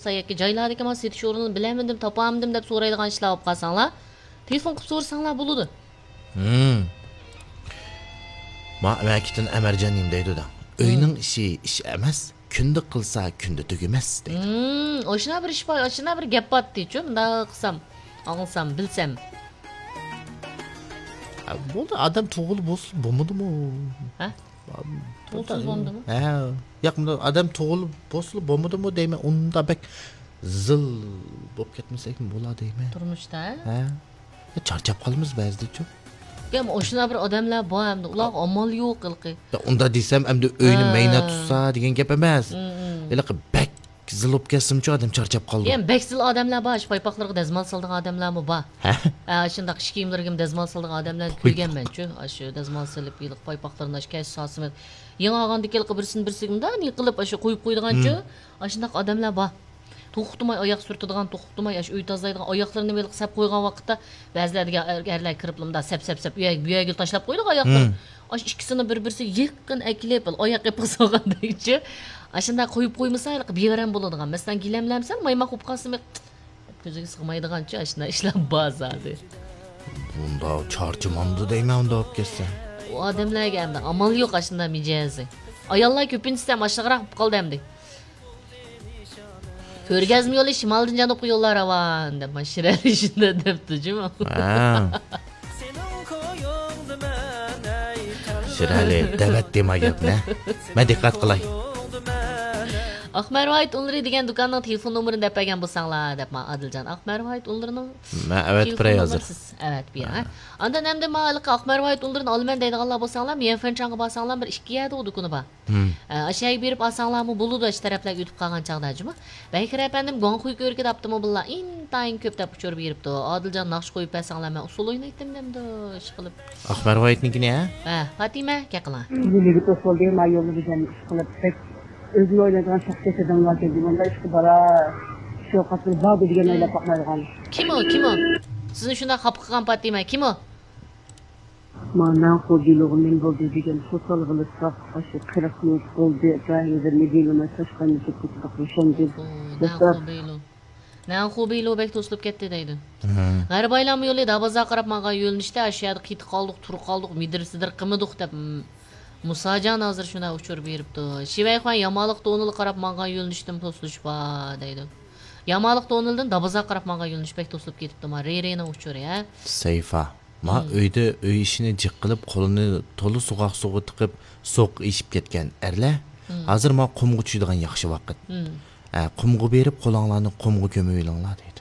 chiqsa yoki joylardagi men setish o'rnini bilamadim, topamadim deb so'raydigan ishlar olib qolsanglar, telefon qilib so'rasanglar bo'ladi. Ma Amerikadan Amarjonim deydi-da. Uyning ish emas, kunda qilsa kunda tugamas deydi. Oshuna bir ish bor, oshuna bir gap bor deychi, bunda qilsam, olsam, bilsam. Bo'ldi, adam tug'ilib bo'lsa bo'lmadimi? Ha? Tug'ilib bo'lmadimi? Ha, yaqinda adam tug'ilib bo'lsa bo'lmadimi deyman. Unda bek zil bo'lib ketmasakmi bo'ladi deyman. Turmushda? Ha. Charchab qolamiz ba'zida-chu. Gam oshuna bir odamlar bor hamda ular amal yo'q qilqi. Unda desam, hamda uyni mayna tutsa degan gap emas. Eliq bek zilib ketsimchi adam charchab qoldi. Ham beksil odamlar bor, paypoqlarga dazmol soldigan odamlarmi bor. Shunda qish kiyimlarga dazmol soldigan odamlar ko'rganman-chu. Shu dazmol silib, yiliq paypoqlarni kash sosim. Yangi olgandiki birsin-birsigimda ne qilib shu qo'yib qo'ydiganchu, shunda odamlar bor. To'xtumay oyoq surtadigan, to'xtumay uy tozlaydigan oyoqlarini melq sap qo'ygan vaqtda ba'zilarga erlar kiriblimda sap bu yerga tashlab qo'ydik oyoqlarni. Ikkisini bir-birisi yaqin akilib, oyoq yapib solgandaychi. Shunda qo'yib qo'ymasa, bevaram bo'ladigan. Masalan, gilamlamsan, maymoq bo'lib qolsa, ko'ziga sig'maydigancha shunda ishlar ba'zadi. Bunda charchimamdi deyman unda olib ketsa. U odamlarga ham amal yo'q shunda mijozi. Ayollar ko'pincha ham ashlig'roq bo'lib qoldi hamdi. Ko'rgazma yo'li shimoldan janubga yo'llar avan deb mashirali shunda debdi-jimi? Shirali davat demagapni. Men diqqat qilay. Ahmar White Unri degan do'konning telefon nomerini deb bergan bo'lsanglar deb men Adiljon Ahmar White Unrining men avat biray hozir. Evet bir ha. Anda nemde ma'liq Ahmar White Unrining olman deydiganlar bo'lsanglar, men Fenchanga borsanglar bir 2 yada o do'koni bor. Aşağıya berib alsanglarmi bo'ladi, ash taraflarga o'tib qolgan chaqdajimi? Bakir apandim gonxuy ko'rga daptimi billah, intayin ko'p deb uchirib beribdi. Adiljon naqsh qo'yib bersanglar men usul o'ynaydim demdi, ish qilib. Ahmar White'nikini ha? Fatima, kaqila. Bilib usul deyim, ayolni bizden ish qilib özünü oynadığın şahsiyet adamlar geldi. Onda işte bara şu katıl bağ dediğin öyle bakmayalım. Kim o? Sizin şunda kapı kıkan Fatima, kim o? Mana hobilerin buldu diyen sosyal gılısrak aşı kırıklık oldu. Cahildir medine taşkan çok takmışım bir. Ne hobilo bek toslub ketdi deydi. G'arib aylanma yo'li dabaza qarab menga yo'linishda ashyoda qitib qoldik, turib qoldik, midirsidir qimidik deb Musajon hozir shuna uchirib beribdi. Shivayxon Yamoqliq to'nil qarab menga yo'linishdim toslishba deydi. Yamoqliq to'nildan dabaza qarab menga yo'linish bek toslib ketibdi. Men rereni uchur ya. Sayfa. Ma uyda uy ishini jiq qilib, qo'lini to'li sug'oq sug'i tiqib, so'q ishib ketgan erlar. Hozir men qumga tushadigan yaxshi vaqt. Qumga berib qo'linglarni qumga ko'mib olinglar deydi.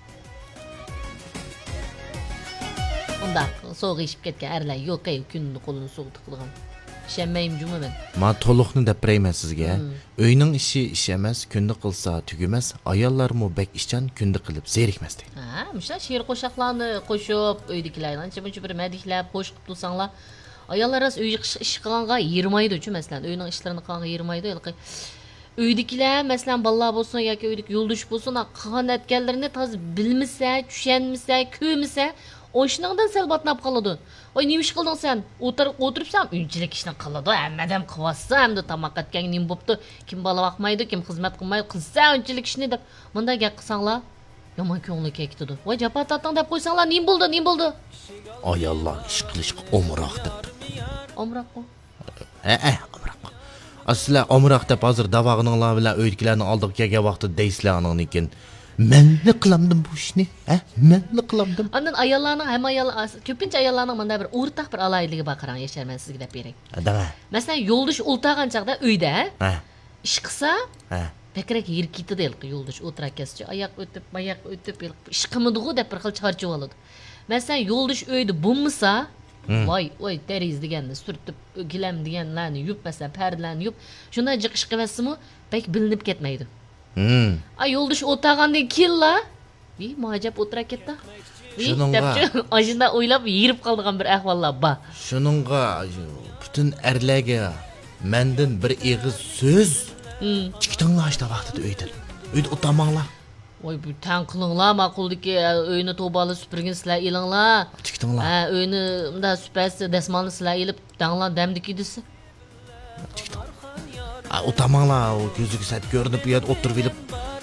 Unda so'q ishib ketgan erlar yo'q-ey, kunni qo'lini so'q tiqilgan. İşenmeyim cümle ben. Ma to'liqni deb berayman sizga. Uyning ishi ish emas, kunda qilsa tugamas, ayollarmi bek ishchan kunda qilib zerikmas deydi. Ha, misha she'r qo'shoqlarni qo'shib, uydagilarni ancha-muncha bir madihlab qo'shiq tursanglar, ayollar uy ish qilganga yirmaydi-chu, masalan, uyning ishlarini qilganga yirmaydi. Uydagilar, masalan, bolalar bo'lsin yoki uydagi yo'ldosh bo'lsin, qilgan etganlarini toz bilmasa, tushunmasa, ko'masa, o'shiningdan sal batnab qoladi. Oy, nima ish qilding sen? O'tiribsan, uychilik ishni qiladi. Hammadan qilsa, hamda tamoq etgan nim bo'pti. Kim bola vaqmaydi, kim xizmat qilmaydi, qilsa uychilik ishni deb. Bunday gap qilsanglar, yomon ko'ngli ketadi. Voy, japatatdan deb qo'ysanglar, nim bo'ldi? Ayollar ish qilishga omroq debdi. Omroqmi? Omroq. Asla omroq deb hozir davog'inglar bilan uydagilarni oldiga kelgan vaqtda deysizlar aningnikin. Men ne qılamdım bu ishni? Men ne qılamdım? Ondan ayollarning ham ko'pincha ayollarning menda bir o'rtaq bir alayligi bor qarang, yasharman sizga deb beray. Dama. Masalan, yo'ldosh o'ltagan chaqda uyda ish qilsa, bakrak yer ketdi deylik, yo'ldosh o'tirakaschi, oyoq o'tib, ish qilmadi-ku deb bir xil charchib oladi. Masalan, yo'ldosh uyda bo'lmasa, voy, teriz deganni surtib, gilam deganlarni yub, masalan, pardalarni yub, shunday jiq ish qilsimi, pek bilinib ketmaydi. Yo'ldosh o'tagandek killa. Mojab o'tira ketdi. Shunda o'ylab yirib qoldigan bir ahvollar bor. Shuningga butun erlarga mendan bir eg'iz so'z chiqtinglar ishda vaqtida uyda o'tamanglar. Voy, bu tan qilinglar, ma'quldiki uyni to'bali supurgin sizlar elinglar. Chiqtinglar. Uyni unda supasi dasmolni sizlar elib danglar damdiki desa. O'tamanglar, ko'ziga sat ko'rinib, bu yerda o'tirib elib